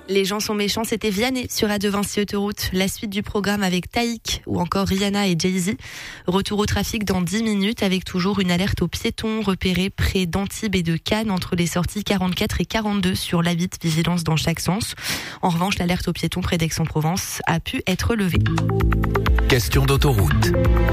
Les gens sont méchants, c'était Vianney sur Radio Vinci Autoroute. La suite du programme avec Taïk ou encore Rihanna et Jay-Z. Retour au trafic dans 10 minutes avec toujours une alerte aux piétons repérés près d'Antibes et de Cannes entre les sorties 44 et 42 sur l'A8, vigilance dans chaque sens. En revanche, l'alerte aux piétons près d'Aix-en-Provence a pu être levée. Question d'autoroute.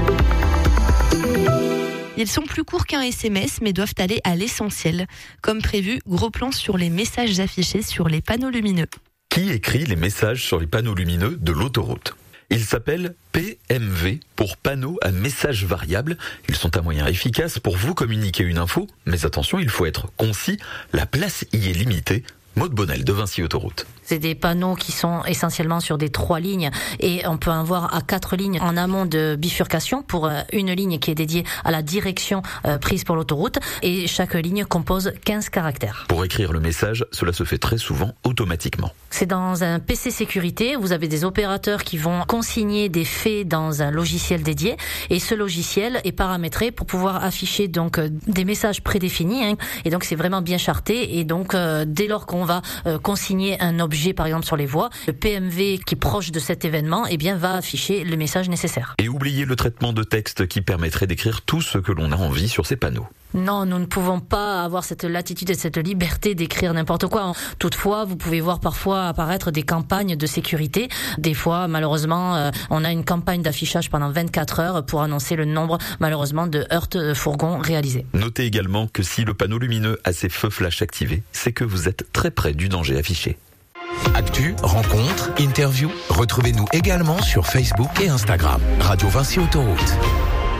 Ils sont plus courts qu'un SMS, mais doivent aller à l'essentiel. Comme prévu, gros plan sur les messages affichés sur les panneaux lumineux. Qui écrit les messages sur les panneaux lumineux de l'autoroute ? Ils s'appellent PMV pour panneaux à messages variables. Ils sont un moyen efficace pour vous communiquer une info, mais attention, il faut être concis, la place y est limitée. Maude Bonnel de Vinci Autoroute. C'est des panneaux qui sont essentiellement sur des 3 lignes et on peut en voir à 4 lignes en amont de bifurcation pour une ligne qui est dédiée à la direction prise pour l'autoroute et chaque ligne compose 15 caractères. Pour écrire le message, cela se fait très souvent automatiquement. C'est dans un PC sécurité, vous avez des opérateurs qui vont consigner des faits dans un logiciel dédié et ce logiciel est paramétré pour pouvoir afficher donc des messages prédéfinis et donc c'est vraiment bien charté et donc dès lors qu'on va consigner un objet par exemple sur les voies, le PMV qui est proche de cet événement va afficher le message nécessaire. Et oubliez le traitement de texte qui permettrait d'écrire tout ce que l'on a envie sur ces panneaux. Non, nous ne pouvons pas avoir cette latitude et cette liberté d'écrire n'importe quoi. Toutefois, vous pouvez voir parfois apparaître des campagnes de sécurité. Des fois, malheureusement, on a une campagne d'affichage pendant 24 heures pour annoncer le nombre, malheureusement, de heurts de fourgons réalisés. Notez également que si le panneau lumineux a ses feux flash activés, c'est que vous êtes très près du danger affiché. Actu, rencontres, interviews, retrouvez-nous également sur Facebook et Instagram. Radio Vinci Autoroute.